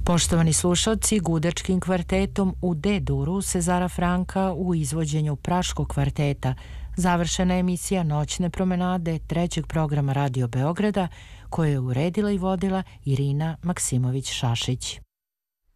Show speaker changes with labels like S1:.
S1: Poštovani slušalci, gudačkim kvartetom u D-duru Cezara Franka u izvođenju Praškog kvarteta završena je emisija Noćne promenade trećeg programa Radio Beograda, koju je uredila i vodila Irina Maksimović-Šašić.